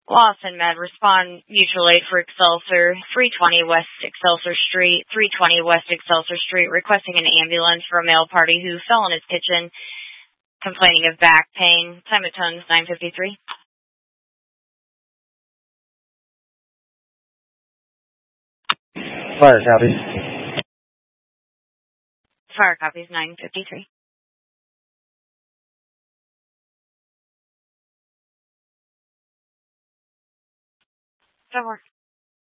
Lawson Med, respond mutual aid for Excelsior, 320 West Excelsior Street, 320 West Excelsior Street, requesting an ambulance for a male party who fell in his kitchen, complaining of back pain. Time of tone is 9:53. Fire copy. Fire copy is 9:53. That works.